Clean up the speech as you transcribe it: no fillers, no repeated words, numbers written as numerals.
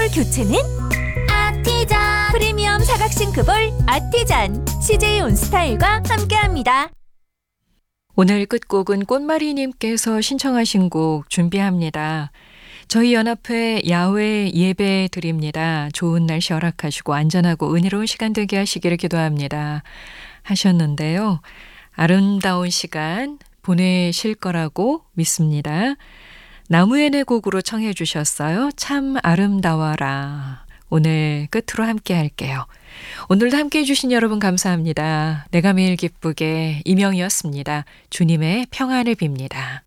싱크볼 교체는 아티잔. 프리미엄 사각 싱크볼 아티잔. CJ 온스타일과 함께합니다. 오늘 끝곡은 꽃마리님께서 신청하신 곡 준비합니다. 저희 연합회 야외 예배 드립니다. 좋은 날씨 허락하시고 안전하고 은혜로운 시간 되게 하시기를 기도합니다. 하셨는데요. 아름다운 시간 보내실 거라고 믿습니다. 나무엔의 곡으로 청해 주셨어요. 참 아름다워라. 오늘 끝으로 함께 할게요. 오늘도 함께 해주신 여러분 감사합니다. 내가 매일 기쁘게 이명이었습니다. 주님의 평안을 빕니다.